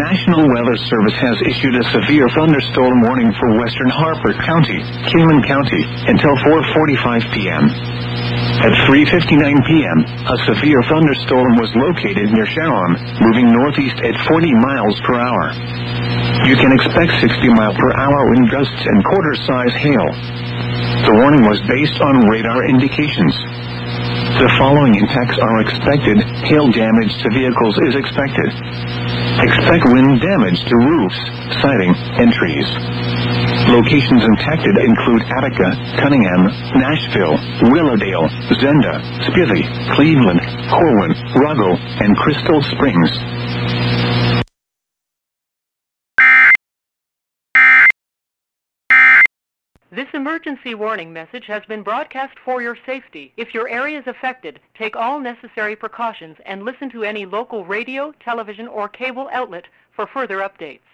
National Weather Service has issued a severe thunderstorm warning for western Harper County, Kingman County, until 4:45 p.m. At 3:59 p.m., a severe thunderstorm was located near Sharon, moving northeast at 40 miles per hour. You can expect 60-mile-per-hour wind gusts and quarter-size hail. The warning was based on radar indications. The following impacts are expected. Hail damage to vehicles is expected. Expect wind damage to roofs, siding, and trees. Locations impacted include Attica, Cunningham, Nashville, Willowdale, Zenda, Spivey, Cleveland, Corwin, Rago, and Crystal Springs. This emergency warning message has been broadcast for your safety. If your area is affected, take all necessary precautions and listen to any local radio, television, or cable outlet for further updates.